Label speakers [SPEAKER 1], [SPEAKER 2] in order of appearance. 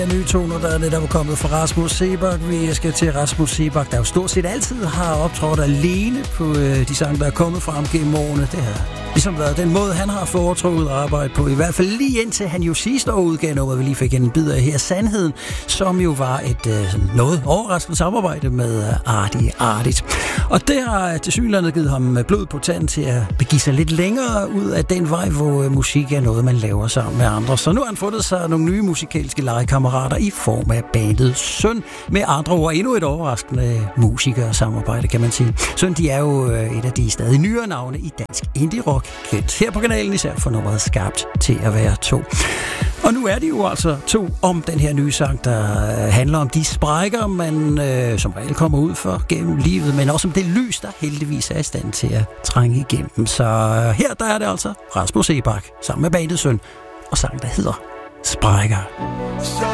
[SPEAKER 1] Nye toner, der er netop kommet fra Rasmus Seebach. Vi skal til Rasmus Seebach, der jo stort set altid har optrådt alene på de sange, der er kommet fra ham gennem årene. Det har ligesom været den måde, han har foretrukket at arbejde på. I hvert fald lige indtil han jo sidste år udgav noget, vi lige fik en bid af her, Sandheden, som jo var et noget overraskende samarbejde med Ardit. Og det har tilsyneladende givet ham blod på tanden til at begive sig lidt længere ud af den vej, hvor musik er noget, man laver sammen med andre. Så nu har han fundet sig nogle nye musikalske legekammerater i form af bandet Søn. Med andre ord, endnu et overraskende musikersamarbejde, kan man sige. Søn, de er jo et af de stadig nyere navne i dansk indie-rock, kendt her på kanalen, især for nummeret Skabt til at være to. Og nu er de jo altså to om den her nye sang, der handler om de sprækker, man som regel kommer ud for gennem livet, men også om det lys, der heldigvis er i stand til at trænge igennem. Så her der er det altså Rasmus Seebach sammen med bandet Søn og sang, der hedder Sprækker.